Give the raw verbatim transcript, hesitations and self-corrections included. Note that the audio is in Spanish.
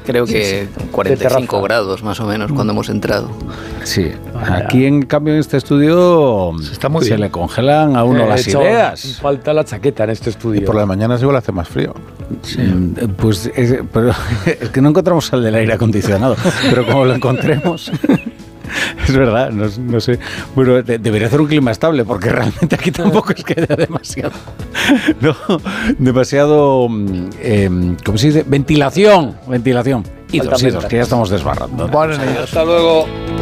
creo que sí, sí. cuarenta y cinco grados más o menos cuando hemos entrado. Sí, aquí en cambio en este estudio se, está muy se bien. le congelan a uno eh, las ideas. Falta la chaqueta en este estudio. Y por las mañanas igual hace más frío. Sí. Pues es, pero, es que no encontramos el del aire acondicionado, pero como lo encontremos... Es verdad, no, no sé. Bueno, de, debería hacer un clima estable, porque realmente aquí tampoco es que haya demasiado. No, demasiado. Eh, ¿Cómo se dice? Ventilación. Ventilación. Y dos, y dos, que ya estamos desbarrando. Bueno, hasta luego.